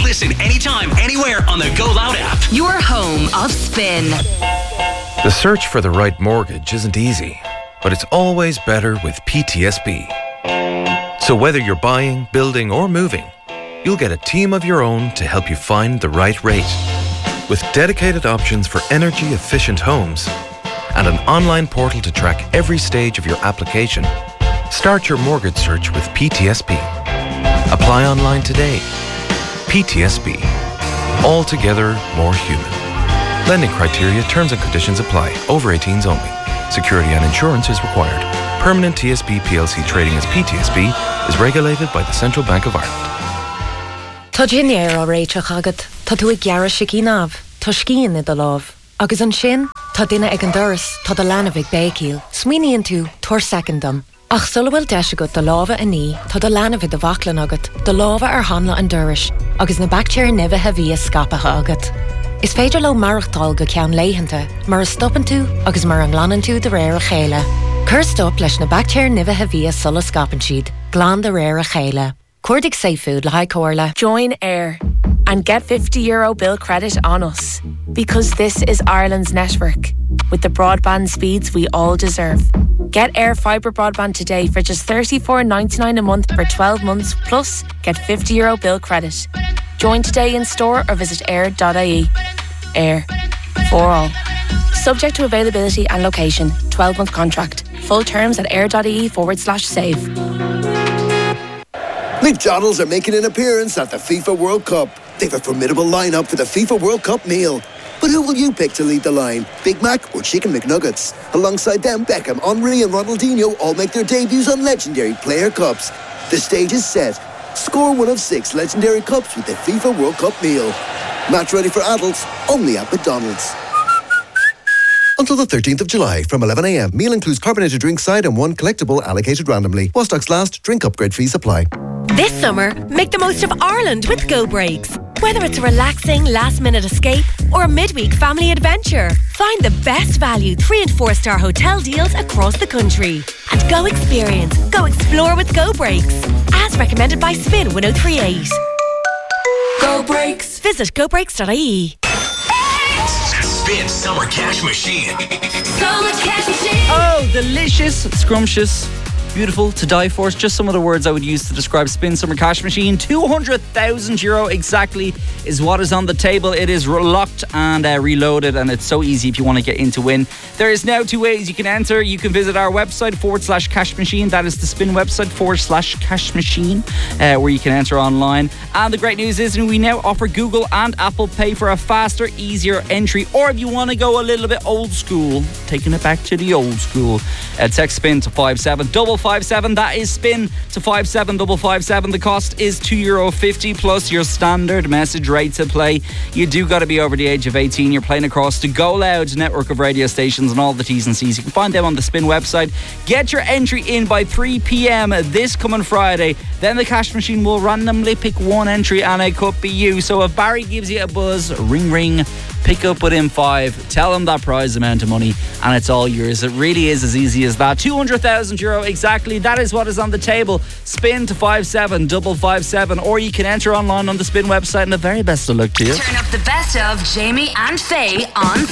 Listen anytime, anywhere on the Go Loud app. Your home of Spin. The search for the right mortgage isn't easy, but it's always better with PTSB. So whether you're buying, building or moving, you'll get a team of your own to help you find the right rate. With dedicated options for energy-efficient homes and an online portal to track every stage of your application, start your mortgage search with PTSB. Apply online today. PTSB. Altogether more human. Lending criteria, terms and conditions apply. Over 18s only. Security and insurance is required. Permanent TSB PLC trading as PTSB is regulated by the Central Bank of Ireland. Tá jinnéir á réiteach agat, tá tú ag gearra sicí náb, tá scían i do láb. Agus an sin, tá duine ag an doras, tá do leanamh ag bécíl, smíonn tú, tuair secondam. Ach sulhfuil deis agat do lábha a ní, tá do leanamh i do bhaclan agat, do lábha ar hanla an doras, agus na bactéir nibithe bhí scapacha agat. Is féidir le marachtáil go ceann léitheanta, mar a stoppan tú agus mar an ghlanan tú de réir a chéile. Cur stop leis na bactéir nibithe bhí sulla scapan siad, glán de réir a chéile. Cuirdig Seafood le Córla. Join Air and get €50 bill credit on us, because this is Ireland's network with the broadband speeds we all deserve. Get Air Fibre broadband today for just $34.99 a month for 12 months, plus get €50 bill credit. Join today in store or visit air.ie. Air. For all. Subject to availability and location. 12-month contract. Full terms at air.ie/save. McDonald's are making an appearance at the FIFA World Cup. They've a formidable lineup for the FIFA World Cup meal. But who will you pick to lead the line? Big Mac or Chicken McNuggets? Alongside them, Beckham, Henry and Ronaldinho all make their debuts on legendary player cups. The stage is set. Score one of 6 legendary cups with the FIFA World Cup meal. Match ready for adults, only at McDonald's. Until the 13th of July from 11 a.m. Meal includes carbonated drink side and 1 collectible allocated randomly. While stocks last, drink upgrade fees apply. This summer, make the most of Ireland with Go Breaks. Whether it's a relaxing last-minute escape or a midweek family adventure, find the best value 3- and 4-star hotel deals across the country. And go experience, go explore with Go Breaks. As recommended by Spin 1038. Go Breaks. Visit gobreaks.ie. Spin Summer Cash Machine. Summer Cash Machine. Oh, delicious, scrumptious, beautiful, to die for. It's just some of the words I would use to describe Spin Summer Cash Machine. €200,000 exactly is what is on the table. It is locked and reloaded, and it's so easy if you want to get in to win. There is now 2 ways you can enter. You can visit our website /cash machine. That is the Spin website /cash machine, where you can enter online. And the great news is we now offer Google and Apple Pay for a faster, easier entry. Or if you want to go a little bit old school, taking it back to the old school, text Spin to 57557. That is Spin to 57557. The cost is €2.50 plus your standard message rate to play. You do got to be over the age of 18. You're playing across the Go Loud network of radio stations and all the T's and C's. You can find them on the Spin website. Get your entry in by 3 p.m. this coming Friday. Then the cash machine will randomly pick one entry, and it could be you. So if Barry gives you a buzz, ring, pick up within 5, tell him that prize amount of money, and it's all yours. It really is as easy as that. €200,000 exactly. That is what is on the table. Spin to 57557, or you can enter online on the Spin website, and the very best of luck to you. Turn up the best of Jamie and Faye on